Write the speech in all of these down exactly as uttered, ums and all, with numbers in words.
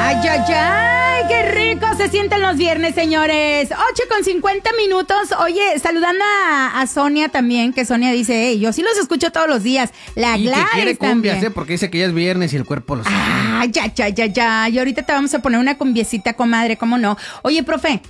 Ay, ay, ay, qué rico se sienten los viernes, señores. ocho con cincuenta minutos. Oye, saludando a, a Sonia también, que Sonia dice, hey, yo sí los escucho todos los días. La y Gladys que quiere también. cumbias, ¿eh? Porque dice que ya es viernes y el cuerpo lo sabe. Ah, ya, ya, ya, ya. Y ahorita te vamos a poner una cumbiecita, comadre, ¿cómo no? Oye, profe,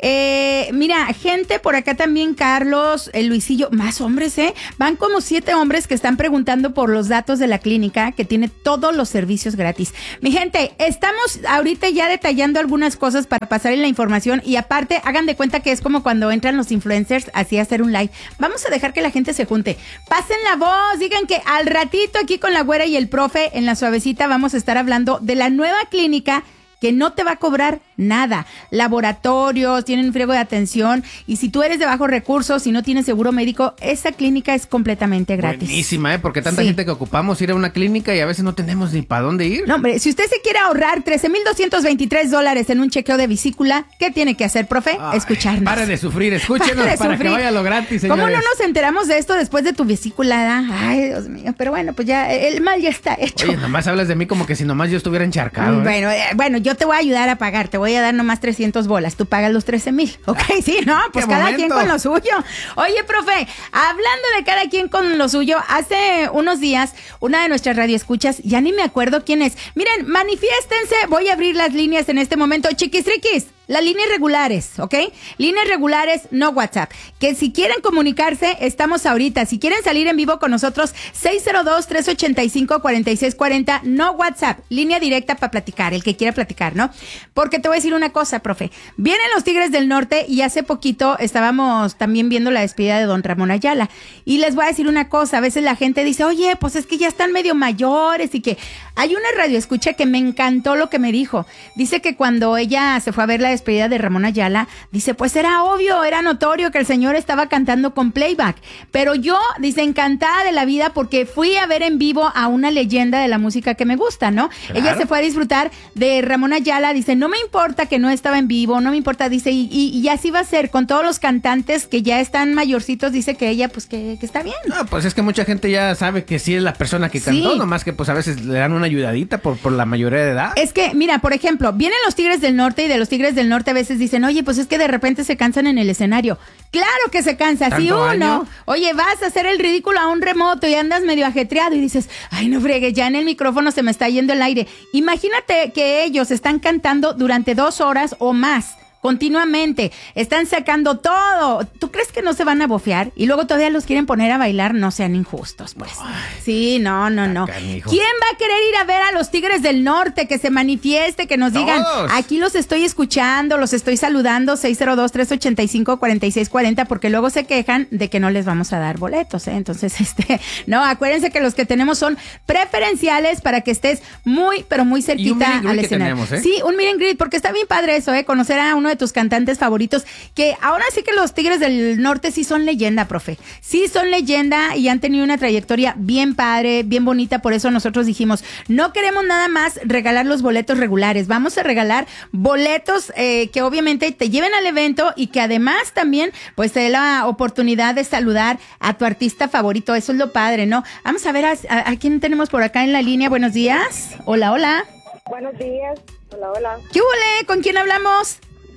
Eh, mira, gente por acá también, Carlos, el Luisillo, más hombres, ¿eh? Van como siete hombres que están preguntando por los datos de la clínica que tiene todos los servicios gratis. Mi gente, estamos ahorita ya detallando algunas cosas para pasarle la información y aparte, hagan de cuenta que es como cuando entran los influencers así a hacer un live. Vamos a dejar que la gente se junte. Pasen la voz, digan que al ratito aquí con la güera y el profe en la suavecita vamos a estar hablando de la nueva clínica que no te va a cobrar nada. Laboratorios, tienen un friego de atención y si tú eres de bajos recursos, si no tienes seguro médico, esa clínica es completamente gratis. Buenísima, ¿eh? Porque tanta Sí. gente que ocupamos ir a una clínica y a veces no tenemos ni para dónde ir. No, hombre, si usted se quiere ahorrar trece mil doscientos veintitrés dólares en un chequeo de vesícula, ¿qué tiene que hacer, profe? Ay, Escucharnos. Pare de sufrir, escúchenos Pare de para sufrir. que vaya lo gratis, señores. ¿Cómo no nos enteramos de esto después de tu vesícula? ¿Da? Ay, Dios mío, pero bueno, pues ya el mal ya está hecho. Oye, nomás hablas de mí como que si nomás yo estuviera encharcado, ¿eh? Bueno, eh, bueno, yo te voy a ayudar a pagar, te voy a dar nomás trescientas bolas, tú pagas los trece mil, ¿ok? Sí, no, pues ¡Qué cada momento! quien con lo suyo. Oye, profe, hablando de cada quien con lo suyo, hace unos días, una de nuestras radioescuchas, ya ni me acuerdo quién es, miren, manifiéstense, voy a abrir las líneas en este momento, chiquistriquis. Las líneas regulares, ¿ok? Líneas regulares, no WhatsApp. Que si quieren comunicarse, estamos ahorita. Si quieren salir en vivo con nosotros, seis cero dos, tres ocho cinco, cuatro seis cuatro cero, no WhatsApp. Línea directa para platicar, el que quiera platicar, ¿no? Porque te voy a decir una cosa, profe. Vienen los Tigres del Norte y hace poquito estábamos también viendo la despedida de don Ramón Ayala. Y les voy a decir una cosa. A veces la gente dice, oye, pues es que ya están medio mayores y que... Hay una radioescucha que me encantó lo que me dijo. Dice que cuando ella se fue a ver la despedida de Ramón Ayala, dice, pues era obvio, era notorio que el señor estaba cantando con playback, pero yo, dice, encantada de la vida porque fui a ver en vivo a una leyenda de la música que me gusta, ¿no? Claro. Ella se fue a disfrutar de Ramón Ayala, dice, no me importa que no estaba en vivo, no me importa, dice, y, y, y así va a ser con todos los cantantes que ya están mayorcitos, dice que ella, pues que, que está bien. No, pues es que mucha gente ya sabe que sí es la persona que cantó, Sí. nomás que pues a veces le dan una ayudadita por, por la mayoría de edad. Es que, mira, por ejemplo, vienen los Tigres del Norte y de los Tigres del Norte a veces dicen, oye, pues es que de repente se cansan en el escenario. Claro que se cansa. Si ¿Tanto uno, año? oye, vas a hacer el ridículo a un remoto y andas medio ajetreado y dices, ay, no fregues, ya en el micrófono se me está yendo el aire. Imagínate que ellos están cantando durante dos horas o más. Continuamente, están sacando todo. ¿Tú crees que no se van a bofear? Y luego todavía los quieren poner a bailar, no sean injustos, pues. Ay, sí, no, no, no. Canijo. ¿Quién va a querer ir a ver a los Tigres del Norte? Que se manifieste, que nos digan, Todos. aquí los estoy escuchando, los estoy saludando, seis cero dos, tres ocho cinco, cuatro seis cuatro cero, porque luego se quejan de que no les vamos a dar boletos, ¿eh? Entonces, este, no, acuérdense que los que tenemos son preferenciales para que estés muy, pero muy cerquita Y un meet and greet al que escenario. tenemos, ¿eh? Sí, un meet and greet, porque está bien padre eso, ¿eh? Conocer a uno de tus cantantes favoritos, que ahora sí que los Tigres del Norte sí son leyenda, profe. Sí son leyenda y han tenido una trayectoria bien padre, bien bonita, por eso nosotros dijimos, no queremos nada más regalar los boletos regulares, vamos a regalar boletos eh, que obviamente te lleven al evento y que además también pues te dé la oportunidad de saludar a tu artista favorito, eso es lo padre, ¿no? Vamos a ver a, a, a quién tenemos por acá en la línea, buenos días. Hola, hola. Buenos días. Hola, hola. ¿Qué huele? ¿Con quién hablamos?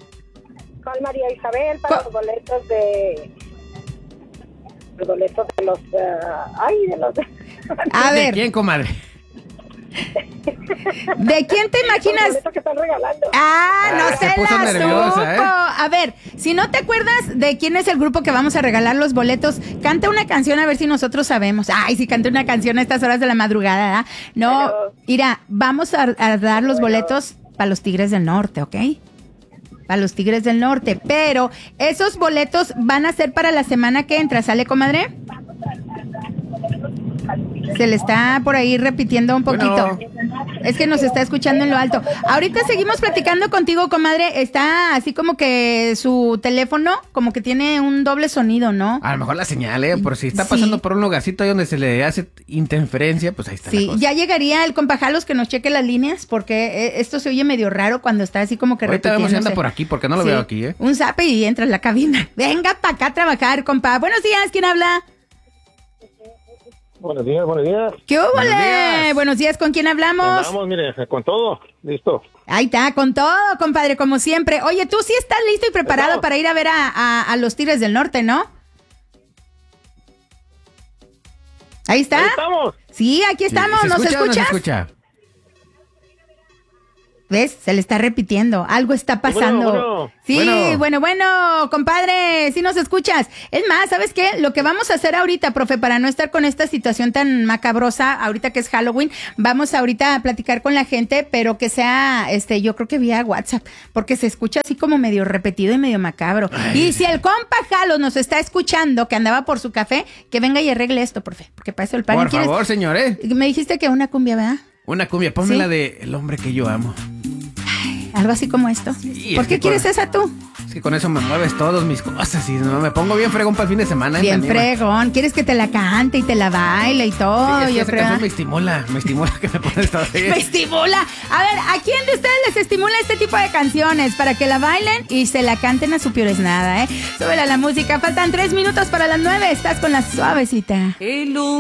Con María Isabel para Co- los boletos de... Los boletos de los... ah, ay, de los... A ¿De ver, quién, comadre? ¿de quién te Los imaginas? boletos que están regalando. Ah, no Ah, se, se puso la nerviosa, supo. ¿eh? A ver, si no te acuerdas de quién es el grupo que vamos a regalar los boletos, canta una canción a ver si nosotros sabemos. Ay, si canta una canción a estas horas de la madrugada, ¿verdad? No, Bueno. mira, vamos a, a dar los boletos para los Tigres del Norte, ¿ok? Para los Tigres del Norte, pero esos boletos van a ser para la semana que entra, ¿sale, comadre? Se le está por ahí repitiendo un poquito. Bueno. Es que nos está escuchando en lo alto. Ahorita seguimos platicando contigo, comadre. Está así como que su teléfono, como que tiene un doble sonido, ¿no? A lo mejor la señal, ¿eh? Por si está Sí. pasando por un lugarcito ahí donde se le hace interferencia, pues ahí está la Sí, cosa. ya llegaría el compajalos que nos cheque las líneas, porque eh, esto se oye medio raro cuando está así como que Ahorita vemos si anda repitiéndose. por aquí, porque no lo Sí. veo aquí, ¿eh? Un zape y entra en la cabina. Venga para acá a trabajar, compa. Buenos días, ¿quién habla? Buenos días, buenos días. ¿Qué hubo? Buenos días. Buenos días, ¿con quién hablamos? Vamos, mire, con todo, listo. Ahí está, con todo, compadre, como siempre. Oye, tú sí estás listo y preparado Estamos. para ir a ver a, a, a los Tigres del Norte, ¿no? Ahí está. Ahí estamos. Sí, aquí estamos. ¿Se ¿Nos escucha o no se escuchas? escucha? ¿Ves? Se le está repitiendo. Algo está pasando. Bueno, bueno. Sí, bueno. Bueno. bueno, compadre, sí nos escuchas. Es más, ¿sabes qué? Lo que vamos a hacer ahorita, profe, para no estar con esta situación tan macabrosa, ahorita que es Halloween, vamos ahorita a platicar con la gente, pero que sea, este, yo creo que vía WhatsApp, porque se escucha así como medio repetido y medio macabro. Ay. Y si el compa Jalo nos está escuchando, que andaba por su café, que venga y arregle esto, profe, porque para eso el pan. Por favor, señor, ¿eh? Me dijiste que una cumbia, ¿verdad? Una cumbia, pónmela Sí. de El hombre que yo amo. Algo así como esto. Sí, ¿Por es qué que quieres con- esa tú? Es que con eso me mueves todas mis cosas y no, me pongo bien fregón para el fin de semana. ¿eh? Bien Me anima. fregón. ¿Quieres que te la cante y te la baile y todo? Sí, es que yo esa creo. canción me estimula, me estimula que me pones todo bien. Me estimula. A ver, ¿a quién de ustedes les estimula este tipo de canciones? Para que la bailen y se la canten a su piores nada, ¿eh? Súbela a la música. Faltan tres minutos para las nueve. Estás con la suavecita.